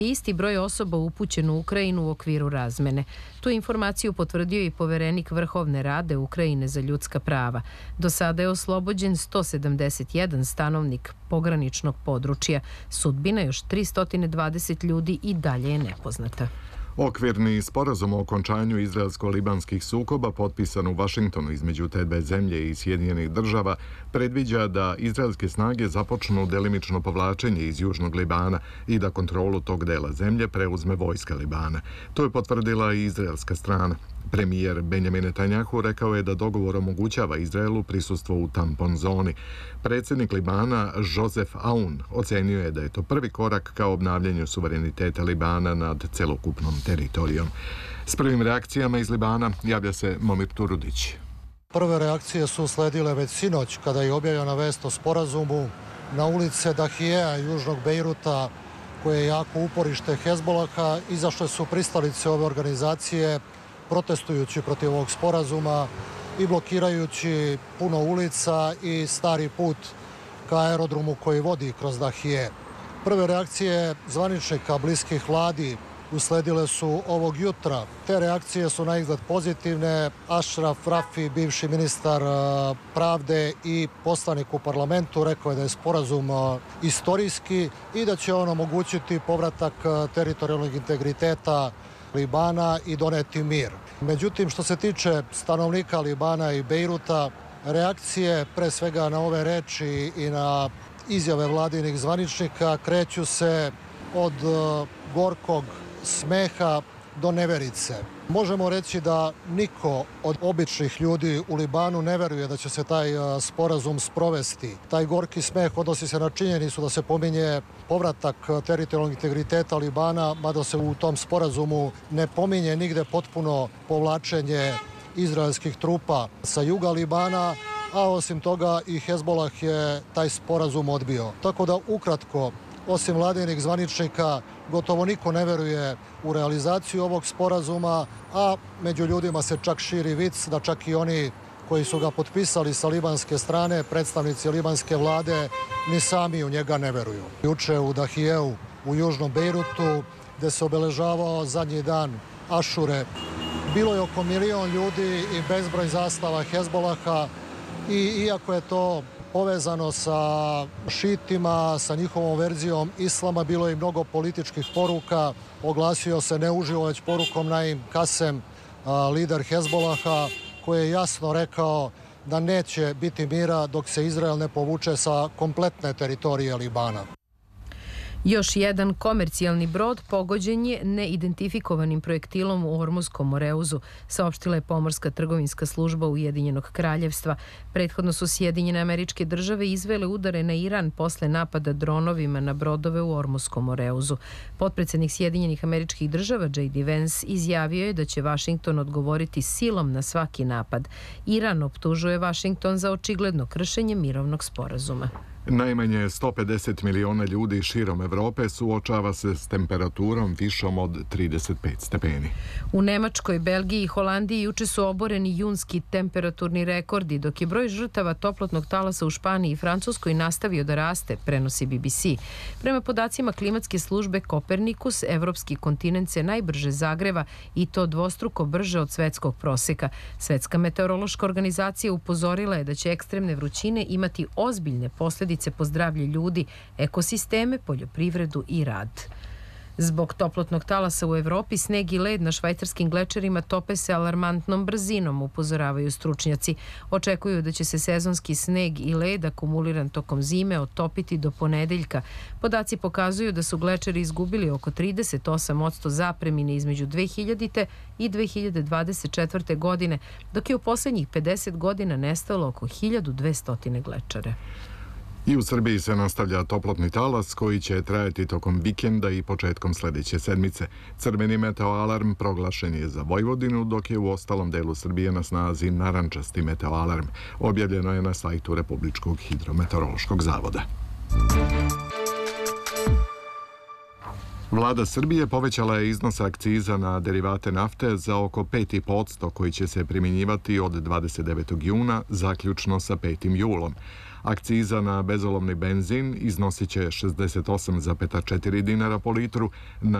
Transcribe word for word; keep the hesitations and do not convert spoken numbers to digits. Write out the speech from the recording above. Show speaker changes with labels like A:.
A: Isti broj osoba upućen u Ukrajinu u okviru razmene. Tu informaciju potvrdio i poverenik Vrhovne rade Ukrajine za ljudska prava. Do sada je oslobođen sto sedamdeset jedan stanovnik pograničnog područja. Sudbina još tristo dvadeset ljudi i dalje je nepoznata.
B: Okvirni sporazum o okončanju izraelsko-libanskih sukoba potpisan u Vašingtonu između te dve zemlje i Sjedinjenih država predviđa da izraelske snage započnu delimično povlačenje iz južnog Libana i da kontrolu tog dela zemlje preuzme vojska Libana. To je potvrdila i izraelska strana. Premijer Benjamin Netanjahu rekao je da dogovor omogućava Izraelu prisustvo u tampon zoni. Predsjednik Libana Joseph Aoun ocenio je da je to prvi korak ka obnavljanju suvereniteta Libana nad celokupnom teritorijom. S prvim reakcijama iz Libana javlja se Momir Turudić.
C: Prve reakcije su sledile već sinoć kada je objavljena vest o sporazumu. Na ulice Dahijeja južnog Bejruta, koje je jako uporište Hezbolaha, izašle su pristalice ove organizacije protestujući protiv ovog sporazuma i blokirajući puno ulica i stari put ka aerodromu koji vodi kroz Dahije. Prve reakcije zvaničnika bliskih vladi usledile su ovog jutra. Te reakcije su na izgled pozitivne. Ashraf Rafi, bivši ministar pravde i poslanik u parlamentu, rekao je da je sporazum istorijski i da će on omogućiti povratak teritorijalnog integriteta Libana i doneti mir. Međutim, što se tiče stanovnika Libana i Bejruta, reakcije pre svega na ove reči i na izjave vladinih zvaničnika kreću se od gorkog smeha do neverice. Možemo reći da niko od običnih ljudi u Libanu ne veruje da će se taj sporazum sprovesti. Taj gorki smeh odnosi se na činjenicu da se pominje povratak teritorijalnog integriteta Libana, mada se u tom sporazumu ne pominje nigde potpuno povlačenje izraelskih trupa sa juga Libana, a osim toga i Hezbolah je taj sporazum odbio. Tako da ukratko, osim vladinih zvaničnika, gotovo niko ne veruje u realizaciju ovog sporazuma, a među ljudima se čak širi vic da čak i oni koji su ga potpisali sa libanske strane, predstavnici libanske vlade, ni sami u njega ne veruju. Juče u Dahijeu, u južnom Bejrutu, gde se obeležavao zadnji dan Ašure, bilo je oko milion ljudi i bezbroj zastava Hezbolaha i iako je to povezano sa šitima, sa njihovom verzijom islama, bilo je i mnogo političkih poruka. Oglasio se ne uživo već porukom Naim Kasem, lider Hezbolaha, koji je jasno rekao da neće biti mira dok se Izrael ne povuče sa kompletne teritorije Libana.
A: Još jedan komercijalni brod pogođen je neidentifikovanim projektilom u Ormuzskom Moreuzu, saopštila je Pomorska trgovinska služba Ujedinjenog kraljevstva. Prethodno su Sjedinjene Američke Države izvele udare na Iran posle napada dronovima na brodove u Ormuzskom Moreuzu. Potpredsednik Sjedinjenih Američkih Država J D Vance izjavio je da će Vašington odgovoriti silom na svaki napad. Iran optužuje Vašington za očigledno kršenje mirovnog sporazuma.
B: Najmanje sto pedeset miliona ljudi širom Evrope suočava se s temperaturom višom od trideset pet stepeni.
A: U Nemačkoj, Belgiji i Holandiji juče su oboreni junski temperaturni rekordi, dok je broj žrtava toplotnog talasa u Španiji i Francuskoj nastavio da raste, prenosi B B C. Prema podacima klimatske službe Kopernikus, evropski kontinent se najbrže zagreva i to dvostruko brže od svetskog proseka. Svetska meteorološka organizacija upozorila je da će ekstremne vrućine imati ozbiljne posljedice po zdravlje ljudi, ekosisteme, poljoprivredu i rad. Zbog toplotnog talasa u Evropi, sneg i led na švajcarskim glečerima tope se alarmantnom brzinom, upozoravaju stručnjaci. Očekuju da će se sezonski sneg i led akumuliran tokom zime otopiti do ponedeljka. Podaci pokazuju da su glečeri izgubili oko trideset osam posto zapremine između dve hiljadite i dve hiljade dvadeset četvrte. godine, dok je u posljednjih pedeset godina nestalo oko hiljadu dvesta glečare.
B: I u Srbiji se nastavlja toplotni talas koji će trajati tokom vikenda i početkom sljedeće sedmice. Crveni meteoalarm proglašen je za Vojvodinu, dok je u ostalom delu Srbije na snazi narančasti meteoalarm. Objavljeno je na sajtu Republičkog hidrometeorološkog zavoda. Vlada Srbije povećala je iznos akciza na derivate nafte za oko pet i po posto koji će se primjenjivati od dvadeset devetog juna zaključno sa petim julom. Akciza na bezolovni benzin iznosit će šezdeset osam zarez četiri dinara po litru, na